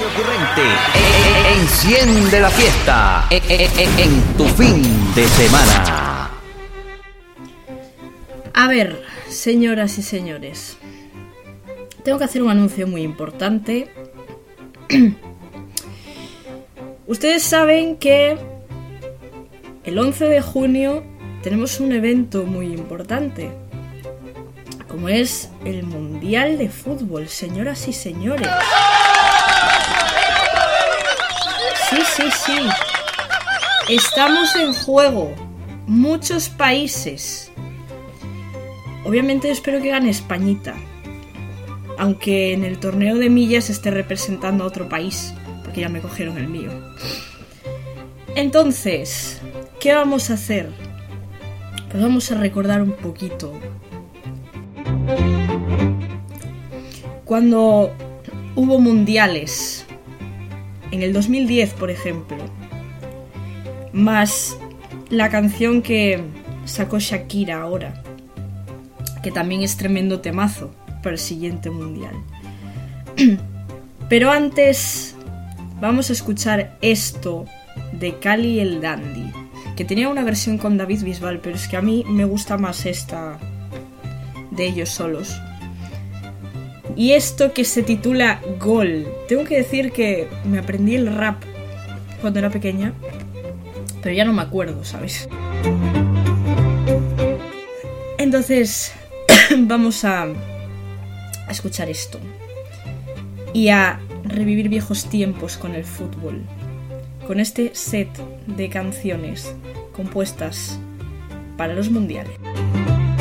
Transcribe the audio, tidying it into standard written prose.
ocurrente. Enciende la fiesta en tu fin de semana. A ver, señoras y señores, tengo que hacer un anuncio muy importante. Ustedes saben que el 11 de junio tenemos un evento muy importante, como es el Mundial de Fútbol, señoras y señores. Sí. Estamos en juego. Muchos países. Obviamente espero que gane Españita, aunque en el torneo de millas esté representando a otro país, porque ya me cogieron el mío. Entonces, ¿qué vamos a hacer? Pues vamos a recordar un poquito. Cuando hubo mundiales, en el 2010, por ejemplo, más la canción que sacó Shakira ahora, que también es tremendo temazo para el siguiente mundial. Pero antes vamos a escuchar esto de Cali el Dandy, que tenía una versión con David Bisbal, pero es que a mí me gusta más esta de ellos solos. Y esto que se titula Gol. Tengo que decir que me aprendí el rap cuando era pequeña, pero ya no me acuerdo, ¿sabes? Entonces vamos a escuchar esto y a revivir viejos tiempos con el fútbol, con este set de canciones compuestas para los mundiales.